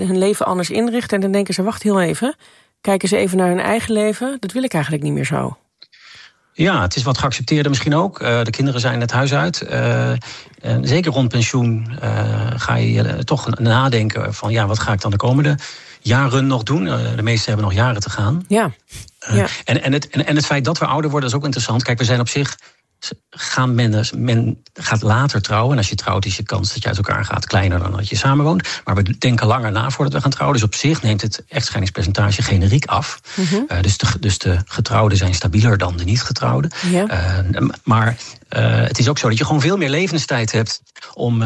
hun leven anders inrichten. En dan denken ze, wacht heel even. Kijken ze even naar hun eigen leven. Dat wil ik eigenlijk niet meer zo. Ja, het is wat geaccepteerder misschien ook. De kinderen zijn het huis uit. Zeker rond pensioen ga je toch nadenken van... ja, wat ga ik dan de komende jaren nog doen? De meesten hebben nog jaren te gaan. Ja. En het feit dat we ouder worden is ook interessant. Kijk, we zijn op zich... Men gaat later trouwen. En als je trouwt is je kans dat je uit elkaar gaat kleiner dan dat je samenwoont. Maar we denken langer na voordat we gaan trouwen. Dus op zich neemt het echtscheidingspercentage generiek af. Mm-hmm. Dus de getrouwden zijn stabieler dan de niet-getrouwden. Ja. Maar het is ook zo dat je gewoon veel meer levenstijd hebt om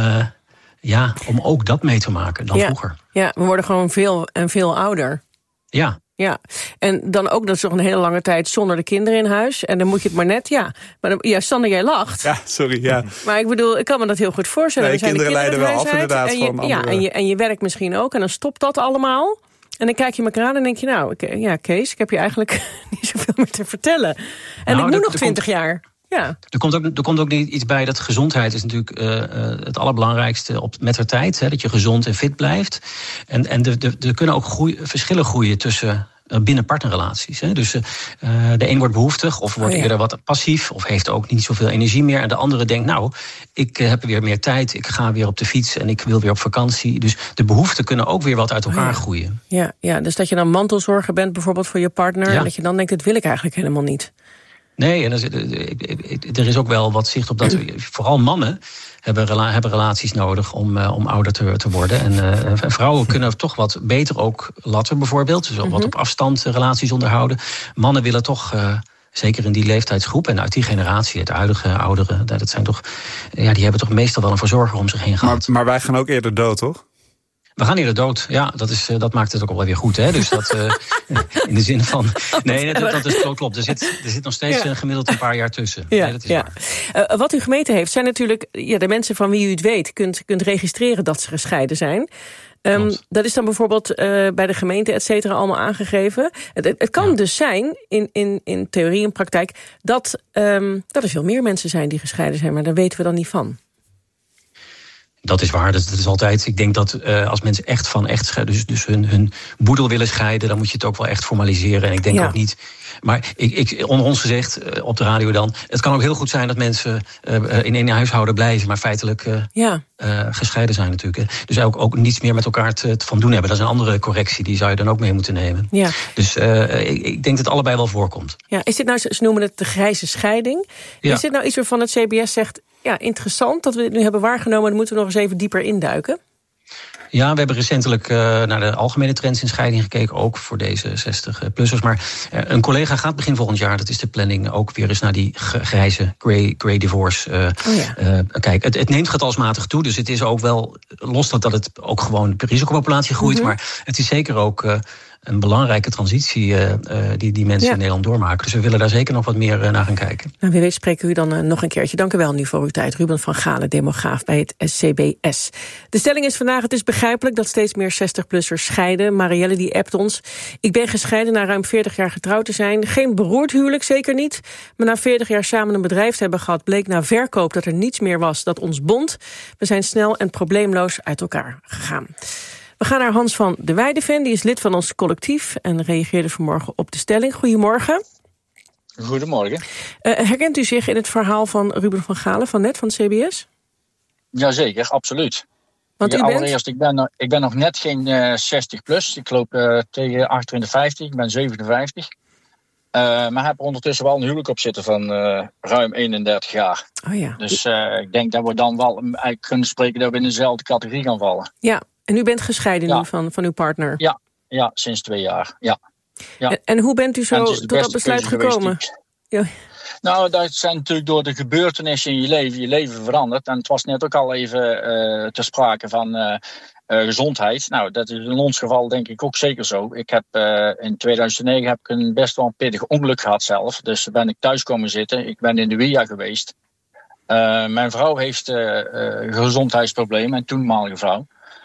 ook dat mee te maken dan vroeger. Ja, we worden gewoon veel ouder. Ja. Ja, en dan ook dat is nog een hele lange tijd zonder de kinderen in huis. En dan moet je het maar net, Maar Sander, jij lacht. Ja, sorry, ja. Maar ik bedoel, ik kan me dat heel goed voorstellen. Nee, kinderen leiden wel af inderdaad. En je werkt misschien ook. En dan stopt dat allemaal. En dan kijk je elkaar aan en denk je, Kees, ik heb je eigenlijk niet zoveel meer te vertellen. En ik moet nog 20 jaar. Ja. Er komt ook iets bij dat gezondheid is natuurlijk het allerbelangrijkste met de tijd. Hè, dat je gezond en fit blijft. En er kunnen ook verschillen groeien tussen binnen partnerrelaties. Hè. Dus de een wordt behoeftig of wordt eerder wat passief... of heeft ook niet zoveel energie meer. En de andere denkt, ik heb weer meer tijd... ik ga weer op de fiets en ik wil weer op vakantie. Dus de behoeften kunnen ook weer wat uit elkaar groeien. Ja, dus dat je dan mantelzorger bent bijvoorbeeld voor je partner... en dat je dan denkt, dat wil ik eigenlijk helemaal niet. Nee, en er is ook wel wat zicht op dat vooral mannen hebben relaties nodig om ouder te worden. En vrouwen kunnen toch wat beter ook latten bijvoorbeeld. Dus wat op afstand relaties onderhouden. Mannen willen toch, zeker in die leeftijdsgroep en uit die generatie, de huidige ouderen, dat zijn toch, die hebben toch meestal wel een verzorger om zich heen gehad. Maar wij gaan ook eerder dood, toch? We gaan eerder dood, ja, dat maakt het ook wel weer goed, hè? Dus dat in de zin van... Nee, dat is klopt. Er zit nog steeds gemiddeld een paar jaar tussen. Ja, nee, dat is waar. Wat u gemeten heeft, zijn natuurlijk de mensen van wie u het weet... kunt registreren dat ze gescheiden zijn. Dat is dan bijvoorbeeld bij de gemeente, et cetera, allemaal aangegeven. Het kan dus zijn, in theorie en praktijk... dat er veel meer mensen zijn die gescheiden zijn... maar daar weten we dan niet van. Dat is waar, dat is altijd. Ik denk dat als mensen echt scheiden, dus hun boedel willen scheiden, dan moet je het ook wel echt formaliseren. En ik denk ook niet. Maar ik onder ons gezegd, op de radio dan, het kan ook heel goed zijn dat mensen in één huishouden blijven, maar feitelijk gescheiden zijn natuurlijk. Dus ook niets meer met elkaar te van doen hebben. Dat is een andere correctie, die zou je dan ook mee moeten nemen. Ja. Dus ik denk dat het allebei wel voorkomt. Ja, is dit nou, ze noemen het de grijze scheiding. Ja. Is dit nou iets waarvan het CBS zegt, interessant dat we dit nu hebben waargenomen, dan moeten we nog eens even dieper induiken? Ja, we hebben recentelijk naar de algemene trends in scheiding gekeken, ook voor deze 60-plussers. Maar een collega gaat begin volgend jaar, dat is de planning, ook weer eens naar die grijze grey divorce kijken. Het neemt getalsmatig toe, dus het is ook wel, los dat het ook gewoon de risicopopulatie groeit, maar het is zeker ook een belangrijke transitie die mensen in Nederland doormaken. Dus we willen daar zeker nog wat meer naar gaan kijken. Nou, wie weet spreken we u dan nog een keertje. Dank u wel nu voor uw tijd. Ruben van Galen, demograaf bij het CBS. De stelling is vandaag, het is begrijpelijk dat steeds meer 60-plussers scheiden. Marielle die appt ons. Ik ben gescheiden na ruim 40 jaar getrouwd te zijn. Geen beroerd huwelijk, zeker niet. Maar na 40 jaar samen een bedrijf te hebben gehad, bleek na verkoop dat er niets meer was dat ons bond. We zijn snel en probleemloos uit elkaar gegaan. We gaan naar Hans van de Weideven, die is lid van ons collectief en reageerde vanmorgen op de stelling. Goedemorgen. Goedemorgen. Herkent u zich in het verhaal van Ruben van Galen van net, van het CBS? Jazeker, absoluut. Want allereerst, ik ben nog net geen 60 plus. Ik loop tegen achter in de 50, ik ben 57. Maar heb er ondertussen wel een huwelijk op zitten van ruim 31 jaar. Oh ja. Dus ik denk dat we dan wel eigenlijk kunnen spreken dat we in dezelfde categorie gaan vallen. Ja. En u bent gescheiden nu van uw partner? Ja, sinds 2 jaar. Ja. En hoe bent u zo tot dat besluit gekomen? Nou, dat zijn natuurlijk door de gebeurtenissen in je leven veranderd. En het was net ook al even ter sprake van gezondheid. Nou, dat is in ons geval denk ik ook zeker zo. Ik heb in 2009 heb ik een best wel een pittig ongeluk gehad zelf. Dus ben ik thuis komen zitten. Ik ben in de WIA geweest. Mijn vrouw heeft gezondheidsproblemen, een toenmalige vrouw.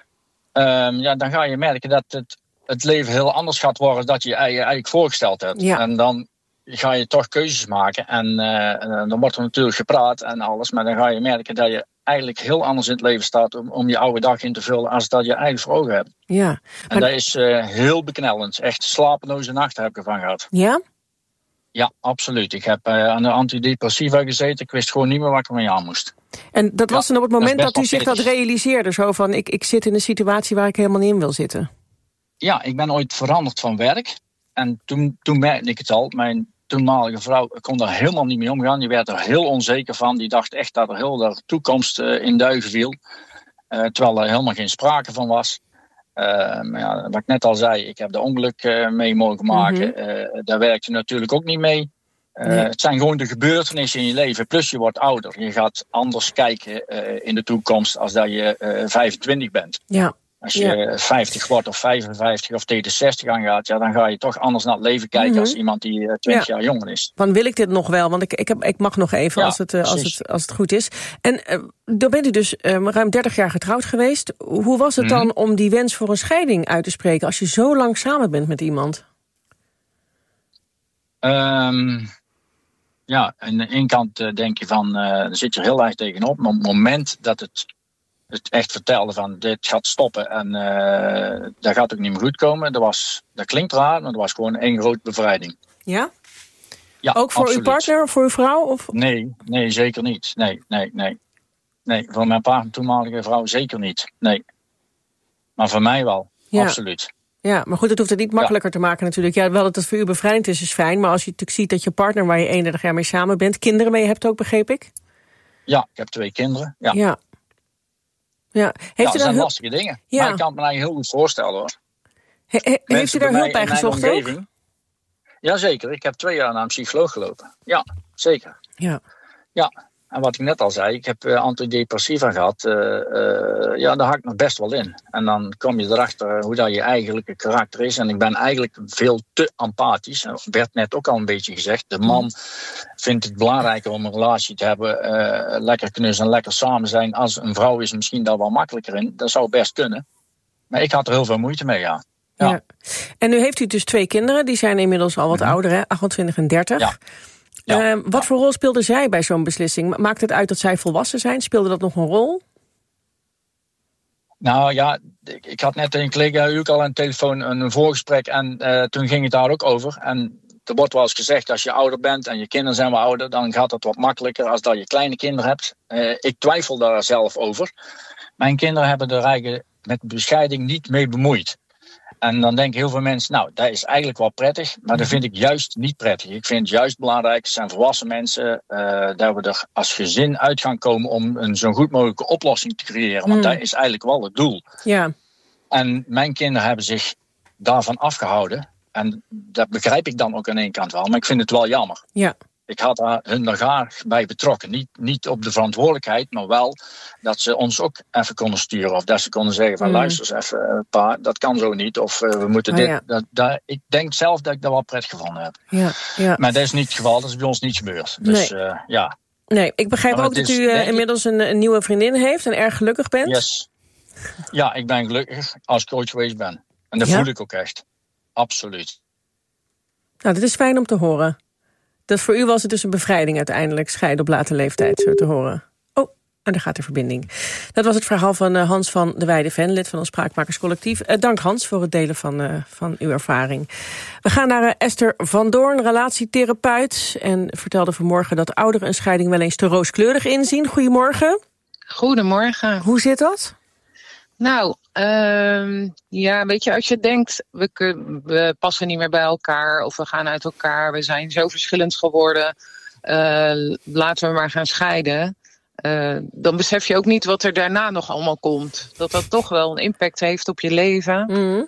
Dan ga je merken dat het leven heel anders gaat worden dan je eigenlijk voorgesteld hebt. Ja. En dan ga je toch keuzes maken. En dan wordt er natuurlijk gepraat en alles. Maar dan ga je merken dat je eigenlijk heel anders in het leven staat om je oude dag in te vullen als dat je eigenlijk voor ogen hebt. Ja. En dat is heel beknellend. Echt slapeloze nachten heb ik ervan gehad. Ja? Ja, absoluut. Ik heb aan de antidepressiva gezeten. Ik wist gewoon niet meer wat ik ermee aan moest. En dat was dan op het moment dat u zich dat pittig. realiseerde? Zo van, ik zit in een situatie waar ik helemaal niet in wil zitten. Ja, ik ben ooit veranderd van werk. En toen merkte ik het al. Mijn toenmalige vrouw kon daar helemaal niet mee omgaan. Die werd er heel onzeker van. Die dacht echt dat er heel de toekomst in duigen viel. Terwijl er helemaal geen sprake van was. Maar ja, wat ik net al zei, ik heb de ongeluk mee mogen maken. Daar werkte natuurlijk ook niet mee. Nee. Het zijn gewoon de gebeurtenissen in je leven. Plus je wordt ouder. Je gaat anders kijken in de toekomst als dat je 25 bent. Ja. Als je 50 wordt of 55 of tegen de 60 aangaat, ja, dan ga je toch anders naar het leven kijken als iemand die 20 jaar jonger is. Dan wil ik dit nog wel, want ik mag nog even Ja, als het goed is. En dan bent u dus ruim 30 jaar getrouwd geweest. Hoe was het dan om die wens voor een scheiding uit te spreken als je zo lang samen bent met iemand? Ja, aan de ene kant denk je van, daar zit je er heel erg tegenop. Maar op het moment dat het echt vertelde van, dit gaat stoppen en dat gaat ook niet meer goed komen. Dat klinkt raar, maar dat was gewoon één grote bevrijding. Ja? Ja, ook voor absoluut. uw partner of voor uw vrouw? Of? Nee, zeker niet. Nee, voor mijn toenmalige vrouw zeker niet. Nee. Maar voor mij wel, absoluut. Ja, maar goed, het hoeft het niet makkelijker te maken natuurlijk. Ja, wel dat het voor u bevrijdend is fijn. Maar als je natuurlijk ziet dat je partner waar je 31 jaar mee samen bent, kinderen mee hebt ook, begreep ik? Ja, ik heb 2 kinderen. Ja. Ja. Dat zijn lastige dingen. Ja. Maar ik kan het me eigenlijk heel goed voorstellen, hoor. Heeft u daar hulp bij gezocht ook? Jazeker, ik heb 2 jaar naar een psycholoog gelopen. Ja, zeker. Ja. En wat ik net al zei, ik heb antidepressiva gehad. Daar hak ik nog best wel in. En dan kom je erachter hoe dat je eigenlijke karakter is. En ik ben eigenlijk veel te empathisch. Dat werd net ook al een beetje gezegd. De man vindt het belangrijker om een relatie te hebben. Lekker knussen en lekker samen zijn. Als een vrouw is misschien daar wel makkelijker in. Dat zou best kunnen. Maar ik had er heel veel moeite mee, ja. En nu heeft u dus 2 kinderen. Die zijn inmiddels al wat ouder, hè? 28 en 30. Ja. Wat voor rol speelde zij bij zo'n beslissing? Maakt het uit dat zij volwassen zijn? Speelde dat nog een rol? Nou ja, ik had net een collega ook al aan de telefoon een voorgesprek. En toen ging het daar ook over. En er wordt wel eens gezegd, als je ouder bent en je kinderen zijn wel ouder, dan gaat het wat makkelijker als dat je kleine kinderen hebt. Ik twijfel daar zelf over. Mijn kinderen hebben er eigenlijk met de scheiding niet mee bemoeid. En dan denken heel veel mensen, nou, dat is eigenlijk wel prettig. Maar dat vind ik juist niet prettig. Ik vind het juist belangrijk, het zijn volwassen mensen, dat we er als gezin uit gaan komen om een zo goed mogelijke oplossing te creëren. Want dat is eigenlijk wel het doel. Ja. En mijn kinderen hebben zich daarvan afgehouden. En dat begrijp ik dan ook aan één kant wel. Maar ik vind het wel jammer. Ja. Ik had hun er graag bij betrokken. Niet op de verantwoordelijkheid, maar wel dat ze ons ook even konden sturen. Of dat ze konden zeggen van luister eens even, pa, dat kan zo niet. Of we moeten dit. Ja. Ik denk zelf dat ik dat wel prettig gevonden heb. Ja. Maar dat is niet het geval, dat is bij ons niet gebeurd. Dus ja. Nee, ik begrijp ook dat u inmiddels een nieuwe vriendin heeft en erg gelukkig bent. Yes. Ja, ik ben gelukkig als ik ooit geweest ben. En dat voel ik ook echt. Absoluut. Nou, dat is fijn om te horen. Dat voor u was het dus een bevrijding uiteindelijk, scheiden op late leeftijd, zo te horen. Oh, en daar gaat de verbinding. Dat was het verhaal van Hans van de Weijden-Ven, lid van ons Spraakmakerscollectief. Dank Hans voor het delen van uw ervaring. We gaan naar Esther van Doorn, relatietherapeut. En vertelde vanmorgen dat ouderen een scheiding wel eens te rooskleurig inzien. Goedemorgen. Goedemorgen. Hoe zit dat? Nou, weet je, als je denkt, we passen niet meer bij elkaar of we gaan uit elkaar, we zijn zo verschillend geworden, laten we maar gaan scheiden. Dan besef je ook niet wat er daarna nog allemaal komt. Dat toch wel een impact heeft op je leven.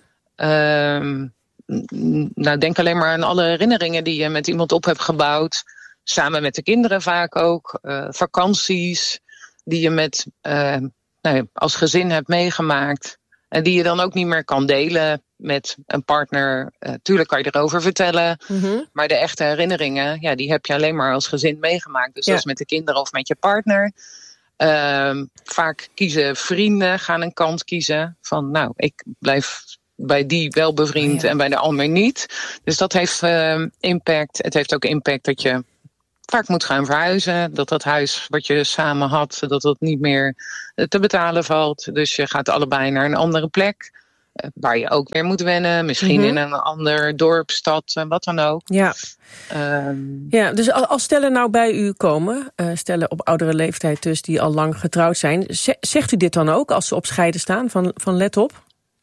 Denk alleen maar aan alle herinneringen die je met iemand op hebt gebouwd. Samen met de kinderen vaak ook. Vakanties die je met als gezin hebt meegemaakt. En die je dan ook niet meer kan delen met een partner. Tuurlijk kan je erover vertellen. Maar de echte herinneringen, die heb je alleen maar als gezin meegemaakt. Dus dat is met de kinderen of met je partner. Vaak kiezen vrienden, gaan een kant kiezen. Van ik blijf bij die wel bevriend en bij de ander niet. Dus dat heeft impact. Het heeft ook impact dat je vaak moet gaan verhuizen. Dat huis wat je samen had, dat niet meer te betalen valt. Dus je gaat allebei naar een andere plek. Waar je ook weer moet wennen. Misschien in een ander dorp, stad, wat dan ook. Ja. Dus als stellen nou bij u komen, stellen op oudere leeftijd dus die al lang getrouwd zijn, zegt u dit dan ook als ze op scheiden staan, van let op?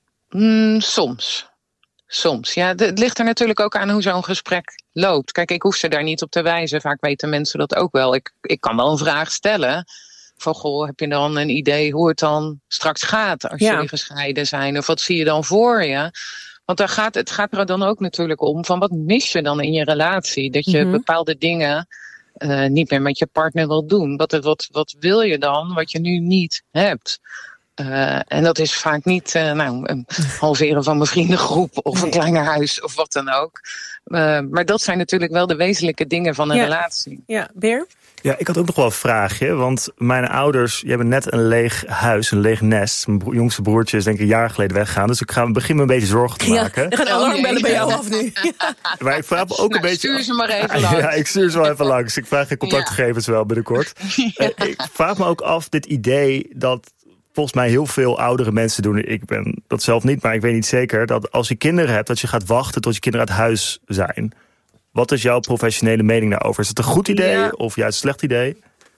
Soms. Ja, het ligt er natuurlijk ook aan hoe zo'n gesprek loopt. Kijk, ik hoef ze daar niet op te wijzen. Vaak weten mensen dat ook wel. Ik kan wel een vraag stellen. Van, goh, heb je dan een idee hoe het dan straks gaat als jullie gescheiden zijn? Of wat zie je dan voor je? Want het gaat er dan ook natuurlijk om van wat mis je dan in je relatie? Dat je bepaalde dingen niet meer met je partner wil doen. Wat wil je dan wat je nu niet hebt? En dat is vaak niet een halveren van mijn vriendengroep of een kleiner huis of wat dan ook. Maar dat zijn natuurlijk wel de wezenlijke dingen van een relatie. Ja, Beer? Ja, ik had ook nog wel een vraagje. Want mijn ouders, die hebben net een leeg huis, een leeg nest. Mijn jongste broertje is denk ik een jaar geleden weggegaan. Dus ik begin me een beetje zorgen te maken. We gaan alarmbellen bij jou af nu. Maar ik vraag me ook een beetje... Stuur ze maar even langs. Ja, ik stuur ze wel even langs. Ik vraag je contactgegevens wel binnenkort. Ik vraag me ook af, dit idee dat volgens mij heel veel oudere mensen doen. Ik ben dat zelf niet, maar ik weet niet zeker. Dat als je kinderen hebt, dat je gaat wachten tot je kinderen uit huis zijn. Wat is jouw professionele mening daarover? Is het een goed idee of juist een slecht idee?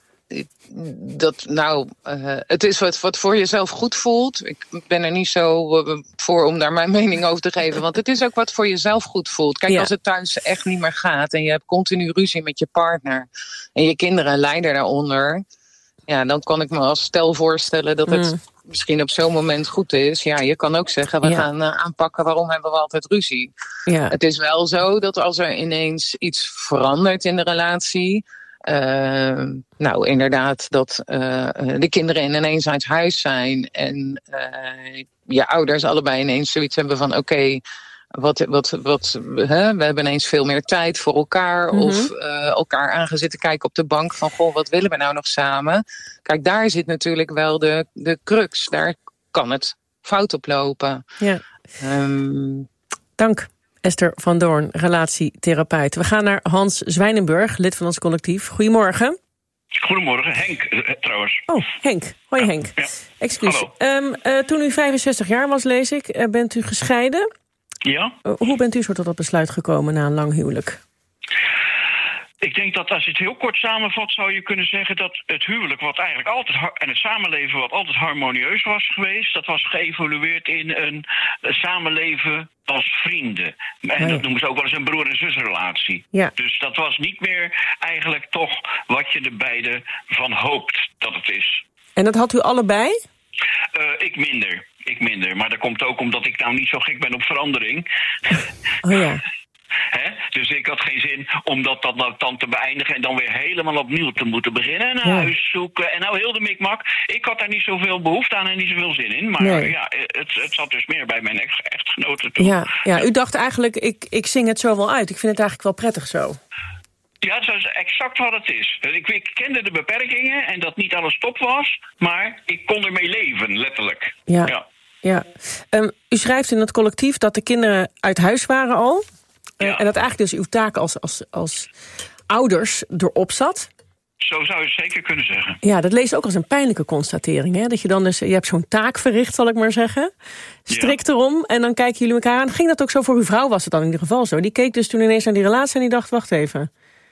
Het is wat voor jezelf goed voelt. Ik ben er niet zo voor om daar mijn mening over te geven. Want het is ook wat voor jezelf goed voelt. Kijk, als het thuis echt niet meer gaat en je hebt continu ruzie met je partner en je kinderen lijden daaronder, ja, dan kan ik me als stel voorstellen dat het misschien op zo'n moment goed is. Ja, je kan ook zeggen, we gaan aanpakken waarom hebben we altijd ruzie. Ja. Het is wel zo dat als er ineens iets verandert in de relatie, inderdaad dat de kinderen ineens uit huis zijn en je ouders allebei ineens zoiets hebben van oké, we hebben ineens veel meer tijd voor elkaar of elkaar aan gaan zitten kijken op de bank van goh, wat willen we nou nog samen? Kijk, daar zit natuurlijk wel de crux. Daar kan het fout op lopen. Ja. Dank, Esther van Doorn, relatietherapeut. We gaan naar Hans Zwijnenburg, lid van ons collectief. Goedemorgen. Goedemorgen, Henk trouwens. Oh, Henk. Hoi Henk. Ja. Excuus. Toen u 65 jaar was, lees ik, bent u gescheiden. Ja. Hoe bent u zo tot dat besluit gekomen na een lang huwelijk? Ik denk dat als je het heel kort samenvat, zou je kunnen zeggen dat het huwelijk wat eigenlijk altijd en het samenleven wat altijd harmonieus was geweest, dat was geëvolueerd in een samenleven als vrienden. En dat noemen ze ook wel eens een broer- en zusrelatie. Ja. Dus dat was niet meer eigenlijk toch wat je er beide van hoopt dat het is. En dat had u allebei? Ik minder. Maar dat komt ook omdat ik nou niet zo gek ben op verandering. Oh ja. Dus ik had geen zin om dat dan te beëindigen en dan weer helemaal opnieuw te moeten beginnen. En een huis zoeken en nou heel de mikmak. Ik had daar niet zoveel behoefte aan en niet zoveel zin in. Maar het zat dus meer bij mijn echtgenote toe. Ja, u dacht eigenlijk, ik zing het zo wel uit. Ik vind het eigenlijk wel prettig zo. Ja, dat is exact wat het is. Ik kende de beperkingen en dat niet alles top was, maar ik kon ermee leven, letterlijk. Ja. U schrijft in het collectief dat de kinderen uit huis waren al. En dat eigenlijk dus uw taak als ouders erop zat. Zo zou je het zeker kunnen zeggen. Ja, dat leest ook als een pijnlijke constatering. Hè? Dat je dan dus, je hebt zo'n taak verricht, zal ik maar zeggen. Strikt erom en dan kijken jullie elkaar aan. Ging dat ook zo voor uw vrouw, was het dan in ieder geval zo? Die keek dus toen ineens naar die relatie en die dacht, wacht even.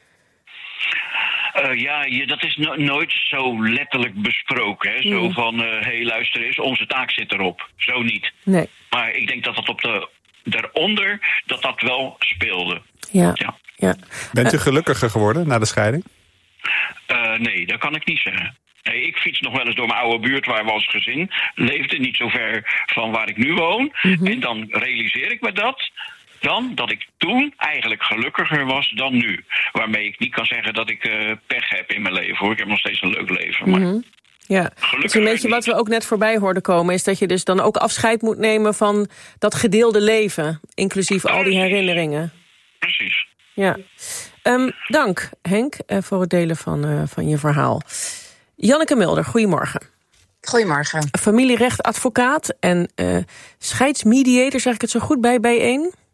Dat is nooit zo letterlijk besproken. Hè? Zo van, luister eens, onze taak zit erop. Zo niet. Nee. Maar ik denk dat dat daaronder dat wel speelde. Ja. Bent u gelukkiger geworden na de scheiding? Nee, dat kan ik niet zeggen. Nee, ik fiets nog wel eens door mijn oude buurt waar we als gezin leefden. Niet zo ver van waar ik nu woon. En dan realiseer ik me dat ik toen eigenlijk gelukkiger was dan nu. Waarmee ik niet kan zeggen dat ik pech heb in mijn leven, hoor. Ik heb nog steeds een leuk leven, maar ja, dus een beetje wat we ook net voorbij hoorden komen, is dat je dus dan ook afscheid moet nemen van dat gedeelde leven, inclusief al die herinneringen. Precies. Ja. Dank, Henk, voor het delen van je verhaal. Janneke Mulder, goedemorgen. Goedemorgen. Familierechtadvocaat en scheidsmediator, zeg ik het zo goed, bij bijeen?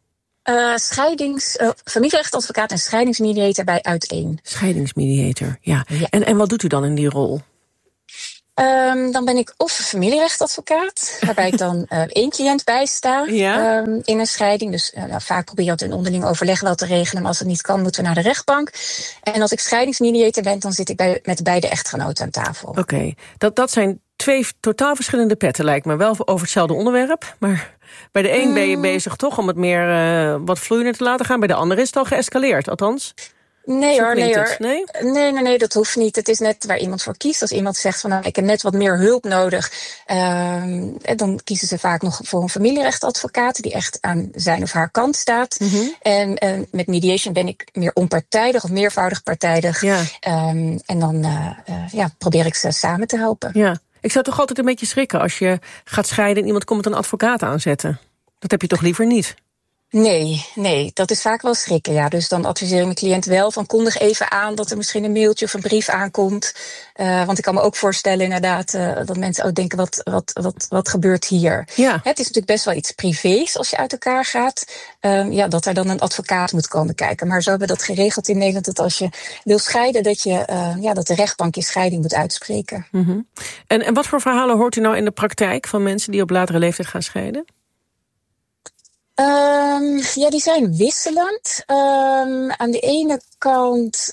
familierechtadvocaat en scheidingsmediator bij Uiteen. Scheidingsmediator, ja. En wat doet u dan in die rol? Dan ben ik of familierechtadvocaat, waarbij ik dan 1 cliënt bijsta in een scheiding. Dus vaak probeer je dat in onderling overleg wel te regelen, maar als het niet kan, moeten we naar de rechtbank. En als ik scheidingsmediator ben, dan zit ik met beide echtgenoten aan tafel. Oké. Dat zijn 2 totaal verschillende petten, lijkt me. Wel over hetzelfde onderwerp, maar bij de een ben je bezig toch om het meer wat vloeiender te laten gaan. Bij de ander is het al geëscaleerd, althans. Nee, dat hoeft niet. Het is net waar iemand voor kiest. Als iemand zegt van ik heb net wat meer hulp nodig, dan kiezen ze vaak nog voor een familierechtadvocaat die echt aan zijn of haar kant staat. Mm-hmm. En met mediation ben ik meer onpartijdig of meervoudig partijdig. Ja. En dan probeer ik ze samen te helpen. Ja. Ik zou toch altijd een beetje schrikken als je gaat scheiden en iemand komt met een advocaat aanzetten. Dat heb je toch liever niet? Nee, dat is vaak wel schrikken. Ja. Dus dan adviseer ik mijn cliënt wel van kondig even aan dat er misschien een mailtje of een brief aankomt. Want ik kan me ook voorstellen inderdaad dat mensen ook denken wat gebeurt hier. Ja. Het is natuurlijk best wel iets privés als je uit elkaar gaat. Dat er dan een advocaat moet komen kijken. Maar zo hebben we dat geregeld in Nederland dat als je wil scheiden dat de rechtbank je scheiding moet uitspreken. Mm-hmm. En wat voor verhalen hoort u nou in de praktijk van mensen die op latere leeftijd gaan scheiden? Die zijn wisselend. Aan de ene kant,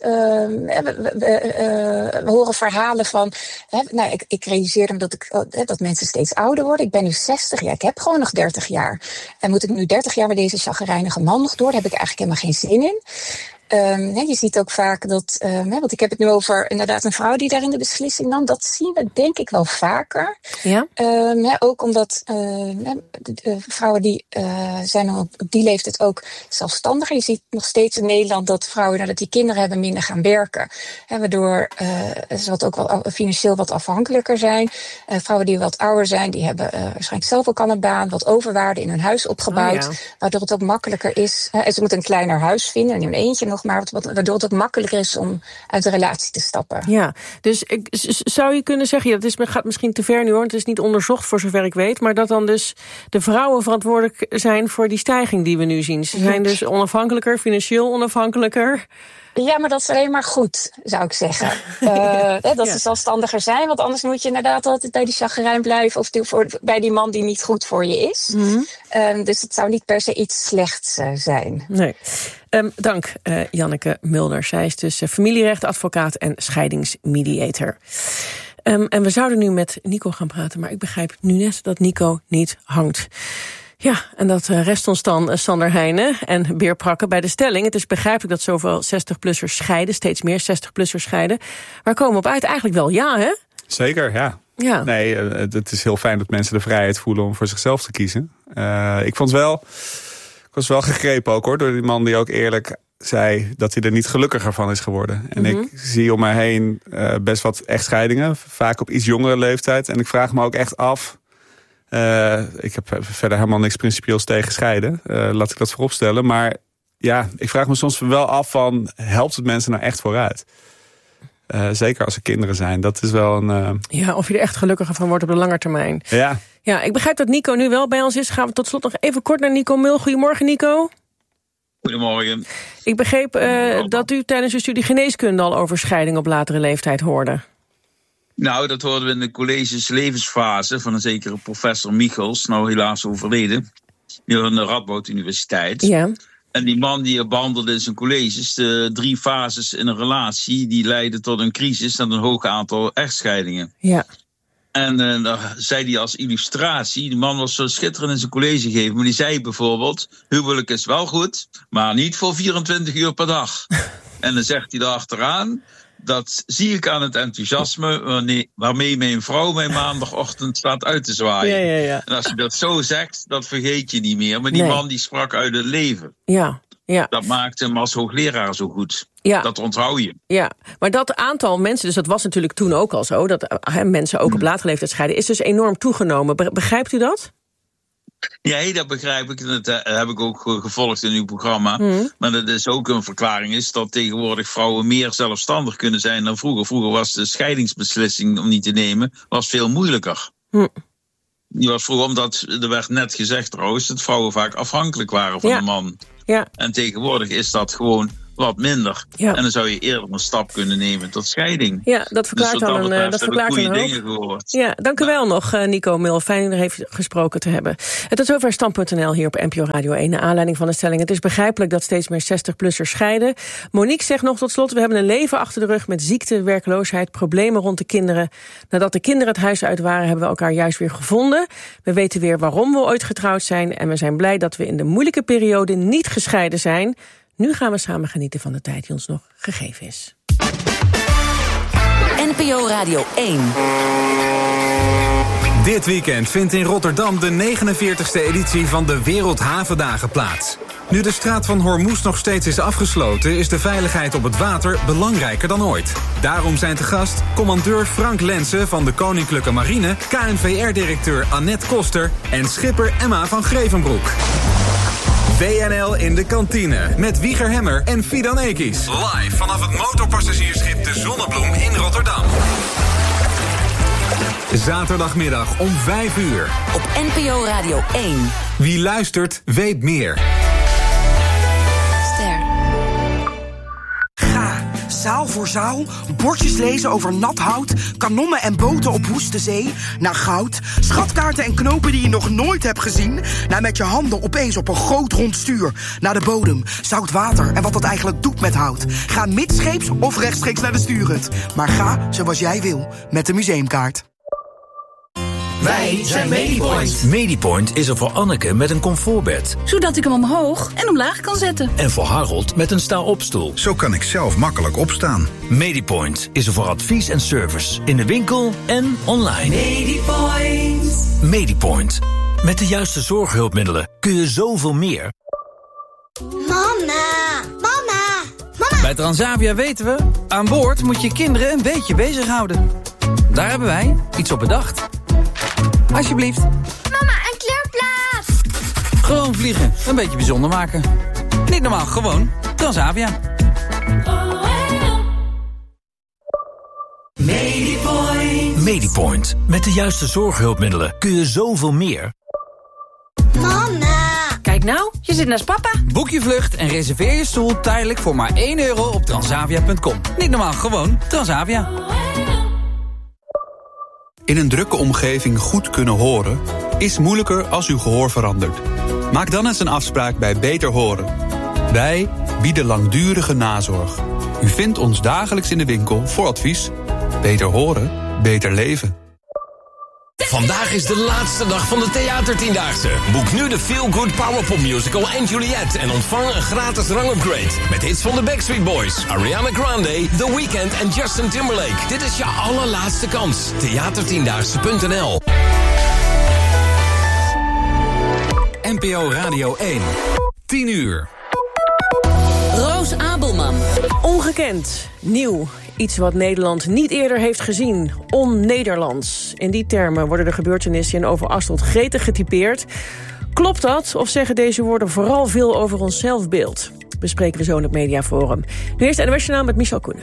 we horen verhalen van, ik realiseer me dat mensen steeds ouder worden. Ik ben nu 60, ik heb gewoon nog 30 jaar. En moet ik nu 30 jaar met deze chagrijnige man nog door? Daar heb ik eigenlijk helemaal geen zin in. Je ziet ook vaak dat, want ik heb het nu over inderdaad een vrouw die daarin de beslissing nam. Dat zien we denk ik wel vaker. Ja? Ook omdat vrouwen die zijn op die leeftijd ook zelfstandiger. Je ziet nog steeds in Nederland dat vrouwen nadat die kinderen hebben minder gaan werken. Waardoor ze ook wel financieel wat afhankelijker zijn. Vrouwen die wat ouder zijn, die hebben waarschijnlijk zelf ook al een baan, wat overwaarde in hun huis opgebouwd. Waardoor het ook makkelijker is. En ze moeten een kleiner huis vinden en in een eentje nog maar, waardoor het ook makkelijker is om uit de relatie te stappen. Ja, dus zou je kunnen zeggen, gaat misschien te ver nu hoor, het is niet onderzocht voor zover ik weet, maar dat dan dus de vrouwen verantwoordelijk zijn voor die stijging die we nu zien. Ze zijn dus onafhankelijker, financieel onafhankelijker. Ja, maar dat is alleen maar goed, zou ik zeggen. Dat ze zelfstandiger zijn, want anders moet je inderdaad altijd bij die chagrijn blijven of bij die man die niet goed voor je is. Mm-hmm. Dus het zou niet per se iets slechts zijn. Nee. Dank, Janneke Mulder. Zij is dus familierechtadvocaat en scheidingsmediator. En we zouden nu met Nico gaan praten, maar ik begrijp nu net dat Nico niet hangt. Ja, en dat rest ons dan Sander Heijnen en Beer Prakken bij de stelling. Het is begrijpelijk dat zoveel 60-plussers scheiden, steeds meer 60-plussers scheiden. Maar komen we op uit eigenlijk wel ja, hè? Zeker, ja. Nee, het is heel fijn dat mensen de vrijheid voelen om voor zichzelf te kiezen. Ik was wel gegrepen ook hoor, door die man die ook eerlijk zei dat hij er niet gelukkiger van is geworden. En ik zie om mij heen best wat echtscheidingen, vaak op iets jongere leeftijd. En ik vraag me ook echt af, ik heb verder helemaal niks principieels tegen scheiden, laat ik dat vooropstellen. Maar ja, ik vraag me soms wel af van, helpt het mensen nou echt vooruit? Zeker als er kinderen zijn, dat is wel een... Ja, of je er echt gelukkiger van wordt op de lange termijn. Ja, ik begrijp dat Nico nu wel bij ons is. Gaan we tot slot nog even kort naar Nico Mul. Goedemorgen, Nico. Goedemorgen. Ik begreep dat u tijdens uw studie geneeskunde al over scheiding op latere leeftijd hoorde. Nou, dat hoorden we in de colleges levensfase van een zekere professor Michels, nou helaas overleden, hier aan de Radboud Universiteit. Ja. En die man die behandelde in zijn colleges de 3 fases in een relatie die leiden tot een crisis en een hoog aantal echtscheidingen. Ja. En daar zei hij als illustratie, die man was zo schitterend in zijn college gegeven, maar die zei bijvoorbeeld, huwelijk is wel goed, maar niet voor 24 uur per dag. En dan zegt hij erachteraan, dat zie ik aan het enthousiasme waarmee mijn vrouw mij maandagochtend staat uit te zwaaien. Ja. En als je dat zo zegt, dat vergeet je niet meer. Maar die man die sprak uit het leven. Ja. Dat maakte hem als hoogleraar zo goed. Ja. Dat onthoud je. Ja, maar dat aantal mensen, dus dat was natuurlijk toen ook al zo, dat mensen ook op latere leeftijd scheiden, is dus enorm toegenomen. Begrijpt u dat? Ja, dat begrijp ik. Dat heb ik ook gevolgd in uw programma. Maar dat is ook een verklaring is dat tegenwoordig vrouwen meer zelfstandig kunnen zijn dan vroeger. Vroeger was de scheidingsbeslissing om niet te nemen was veel moeilijker. Die was vroeger, omdat er werd net gezegd trouwens, dat vrouwen vaak afhankelijk waren van de man. Ja. En tegenwoordig is dat gewoon wat minder. Ja. En dan zou je eerder een stap kunnen nemen tot scheiding. Ja, dat verklaart dus dat verklaart goede dingen gehoord. Ja, dank u wel nog, Nico Mil. Fijn u er heeft gesproken te hebben. Het is zover Stand.nl hier op NPO Radio 1. Naar aanleiding van de stelling: het is begrijpelijk dat steeds meer 60-plussers scheiden. Monique zegt nog tot slot: we hebben een leven achter de rug met ziekte, werkloosheid, problemen rond de kinderen. Nadat de kinderen het huis uit waren, hebben we elkaar juist weer gevonden. We weten weer waarom we ooit getrouwd zijn. En we zijn blij dat we in de moeilijke periode niet gescheiden zijn. Nu gaan we samen genieten van de tijd die ons nog gegeven is. NPO Radio 1. Dit weekend vindt in Rotterdam de 49e editie van de Wereldhavendagen plaats. Nu de straat van Hormuz nog steeds is afgesloten, is de veiligheid op het water belangrijker dan ooit. Daarom zijn te gast commandeur Frank Lensen van de Koninklijke Marine, KNVR-directeur Annette Koster en schipper Emma van Grevenbroek. WNL in de kantine met Wieger Hemmer en Fidan Ekies. Live vanaf het motorpassagiersschip de Zonnebloem in Rotterdam. Zaterdagmiddag om 5 uur. Op NPO Radio 1. Wie luistert, weet meer. Ster. Ga, zaal voor zaal, bordjes lezen over nat hout, kanonnen en boten op woeste zee, naar goud, schatkaarten en knopen die je nog nooit hebt gezien, naar met je handen opeens op een groot rond stuur, naar de bodem, zout water en wat dat eigenlijk doet met hout. Ga midscheeps of rechtstreeks naar de stuurhut, maar ga zoals jij wil, met de museumkaart. Wij zijn Medipoint. Medipoint is er voor Anneke met een comfortbed. Zodat ik hem omhoog en omlaag kan zetten. En voor Harold met een sta-opstoel. Zo kan ik zelf makkelijk opstaan. Medipoint is er voor advies en service. In de winkel en online. Medipoint. Medipoint. Met de juiste zorghulpmiddelen kun je zoveel meer. Mama. Bij Transavia weten we, aan boord moet je kinderen een beetje bezighouden. Daar hebben wij iets op bedacht. Alsjeblieft. Mama, een kleurplaat. Gewoon vliegen, een beetje bijzonder maken. Niet normaal, gewoon Transavia. Medipoint. Medipoint. Met de juiste zorghulpmiddelen kun je zoveel meer. Mama. Kijk nou, je zit naast papa. Boek je vlucht en reserveer je stoel tijdelijk voor maar €1 op transavia.com. Niet normaal, gewoon Transavia. In een drukke omgeving goed kunnen horen is moeilijker als uw gehoor verandert. Maak dan eens een afspraak bij Beter Horen. Wij bieden langdurige nazorg. U vindt ons dagelijks in de winkel voor advies. Beter horen, beter leven. Vandaag is de laatste dag van de Theatertiendaagse. Boek nu de Feel Good Powerpop Musical en Juliet en ontvang een gratis rangupgrade. Met hits van de Backstreet Boys, Ariana Grande, The Weeknd en Justin Timberlake. Dit is je allerlaatste kans. Theatertiendaagse.nl. NPO Radio 1. 10 uur. Roos Abelman. Ongekend, nieuw, iets wat Nederland niet eerder heeft gezien. On-Nederlands. In die termen worden de gebeurtenissen in Overasselt gretig getypeerd. Klopt dat, of zeggen deze woorden vooral veel over ons zelfbeeld? Bespreken we zo in het Mediaforum. Nu eerst NOS Journaal met Michel Koenen.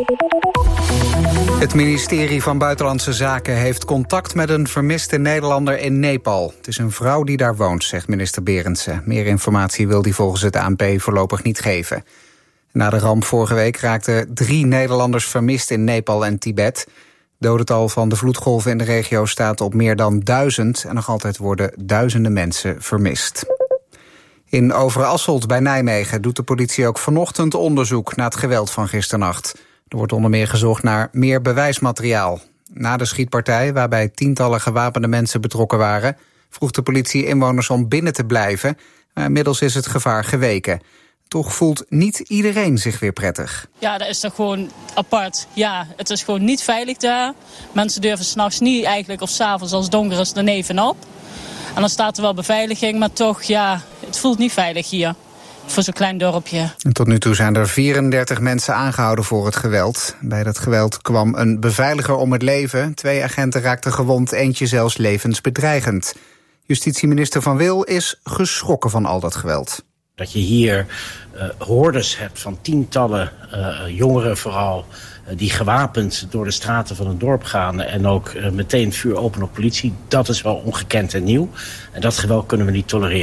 Het ministerie van Buitenlandse Zaken heeft contact met een vermiste Nederlander in Nepal. Het is een vrouw die daar woont, zegt minister Berendsen. Meer informatie wil hij volgens het ANP voorlopig niet geven. Na de ramp vorige week raakten 3 Nederlanders vermist in Nepal en Tibet. Dodental van de vloedgolven in de regio staat op meer dan 1000... en nog altijd worden duizenden mensen vermist. In Overasselt bij Nijmegen doet de politie ook vanochtend onderzoek naar het geweld van gisternacht. Er wordt onder meer gezocht naar meer bewijsmateriaal. Na de schietpartij, waarbij tientallen gewapende mensen betrokken waren, vroeg de politie inwoners om binnen te blijven. Maar inmiddels is het gevaar geweken. Toch voelt niet iedereen zich weer prettig. Ja, dat is toch gewoon apart. Ja, het is gewoon niet veilig daar. Mensen durven 's nachts niet eigenlijk, of 's avonds als het donker is, er neven op. En dan staat er wel beveiliging, maar toch, ja, het voelt niet veilig hier. Voor zo'n klein dorpje. En tot nu toe zijn er 34 mensen aangehouden voor het geweld. Bij dat geweld kwam een beveiliger om het leven. 2 agenten raakten gewond, eentje zelfs levensbedreigend. Justitieminister Van Wil is geschrokken van al dat geweld. Dat je hier hordes hebt van tientallen jongeren vooral, die gewapend door de straten van een dorp gaan en ook meteen vuur openen op politie. Dat is wel ongekend en nieuw. En dat geweld kunnen we niet tolereren.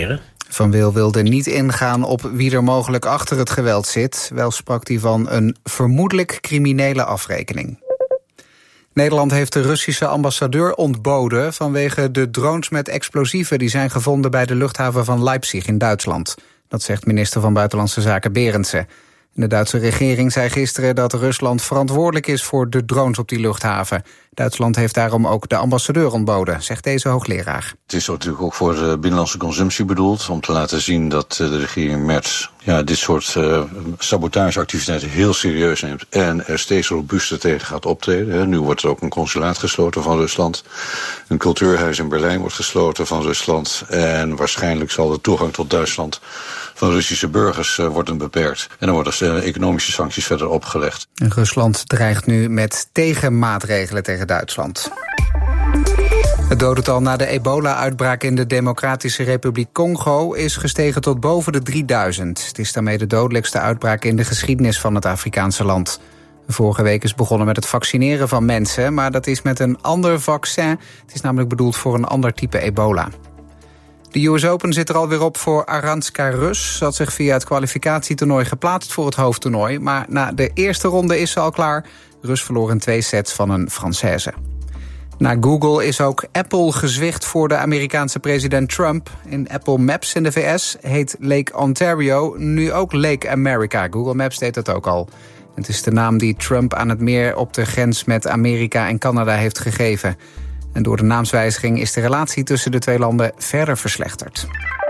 Van Wil wilde niet ingaan op wie er mogelijk achter het geweld zit. Wel sprak hij van een vermoedelijk criminele afrekening. Nederland heeft de Russische ambassadeur ontboden vanwege de drones met explosieven die zijn gevonden bij de luchthaven van Leipzig in Duitsland. Dat zegt minister van Buitenlandse Zaken Berendsen. De Duitse regering zei gisteren dat Rusland verantwoordelijk is voor de drones op die luchthaven. Duitsland heeft daarom ook de ambassadeur ontboden, zegt deze hoogleraar. Het is natuurlijk ook voor de binnenlandse consumptie bedoeld, om te laten zien dat de regering Merz dit soort sabotageactiviteiten heel serieus neemt en er steeds robuuster tegen gaat optreden. Nu wordt er ook een consulaat gesloten van Rusland. Een cultuurhuis in Berlijn wordt gesloten van Rusland. En waarschijnlijk zal de toegang tot Duitsland van Russische burgers worden beperkt. En dan worden economische sancties verder opgelegd. Rusland dreigt nu met tegenmaatregelen tegen Duitsland. Het dodental na de ebola-uitbraak in de Democratische Republiek Congo is gestegen tot boven de 3000. Het is daarmee de dodelijkste uitbraak in de geschiedenis van het Afrikaanse land. Vorige week is begonnen met het vaccineren van mensen, maar dat is met een ander vaccin. Het is namelijk bedoeld voor een ander type ebola. De US Open zit er alweer op voor Aranska Rus. Ze had zich via het kwalificatietoernooi geplaatst voor het hoofdtoernooi, maar na de eerste ronde is ze al klaar. Rus verloor in 2 sets van een Française. Na Google is ook Apple gezwicht voor de Amerikaanse president Trump. In Apple Maps in de VS heet Lake Ontario nu ook Lake America. Google Maps deed dat ook al. Het is de naam die Trump aan het meer op de grens met Amerika en Canada heeft gegeven. En door de naamswijziging is de relatie tussen de 2 landen verder verslechterd.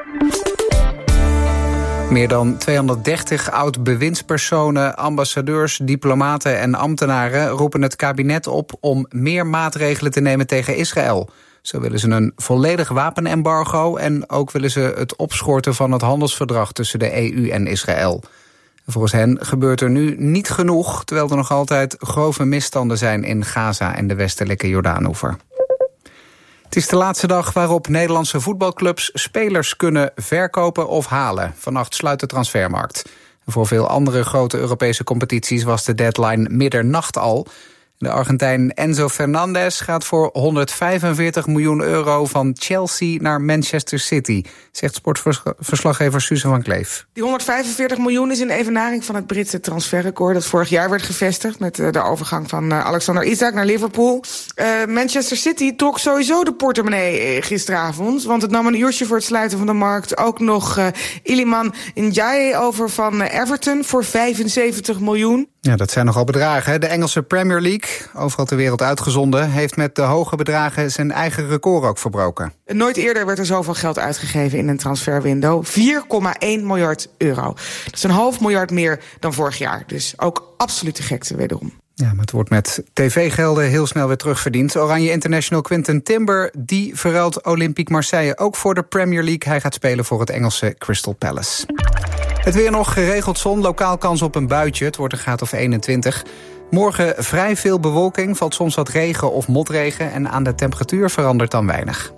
Meer dan 230 oud-bewindspersonen, ambassadeurs, diplomaten en ambtenaren roepen het kabinet op om meer maatregelen te nemen tegen Israël. Zo willen ze een volledig wapenembargo en ook willen ze het opschorten van het handelsverdrag tussen de EU en Israël. Volgens hen gebeurt er nu niet genoeg, terwijl er nog altijd grove misstanden zijn in Gaza en de westelijke Jordaanoever. Het is de laatste dag waarop Nederlandse voetbalclubs spelers kunnen verkopen of halen. Vannacht sluit de transfermarkt. Voor veel andere grote Europese competities was de deadline middernacht al. De Argentijn Enzo Fernandez gaat voor 145 miljoen euro van Chelsea naar Manchester City, zegt sportverslaggever Suze van Kleef. Die 145 miljoen is een evenaring van het Britse transferrecord dat vorig jaar werd gevestigd met de overgang van Alexander Isak naar Liverpool. Manchester City trok sowieso de portemonnee gisteravond, want het nam een uurtje voor het sluiten van de markt ook nog Iliman Ndiaye over van Everton voor 75 miljoen. Ja, dat zijn nogal bedragen. De Engelse Premier League, overal ter wereld uitgezonden, heeft met de hoge bedragen zijn eigen record ook verbroken. Nooit eerder werd er zoveel geld uitgegeven in een transferwindow. 4,1 miljard euro. Dat is $500 miljoen meer dan vorig jaar. Dus ook absolute gekte wederom. Ja, maar het wordt met tv-gelden heel snel weer terugverdiend. Oranje International Quinten Timber, die verruilt Olympique Marseille ook voor de Premier League. Hij gaat spelen voor het Engelse Crystal Palace. Het weer nog, geregeld zon, lokaal kans op een buitje. Het wordt een graad of 21. Morgen vrij veel bewolking, valt soms wat regen of motregen en aan de temperatuur verandert dan weinig.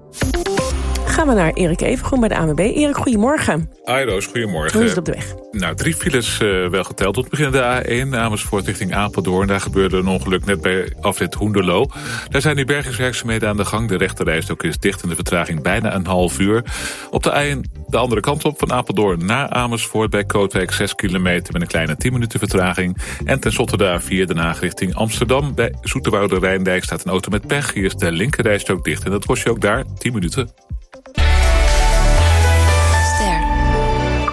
Gaan we naar Erik Evengroen bij de ANWB. Erik, goedemorgen. Hi Roos, goedemorgen. Hoe is het op de weg? Nou, 3 files wel geteld. Tot begin de A1, Amersfoort richting Apeldoorn. Daar gebeurde een ongeluk net bij afrit Hoenderloo. Daar zijn nu bergingswerkzaamheden aan de gang. De rechterrijstok is dicht en de vertraging bijna een half uur. Op de A1 de andere kant op, van Apeldoorn naar Amersfoort bij Kootwijk 6 kilometer met een kleine 10 minuten vertraging. En tenslotte de A4 Den Haag richting Amsterdam. Bij Zoeterwoude Rijndijk staat een auto met pech. Hier is de linkerrijstok dicht en dat kost je ook daar 10 minuten.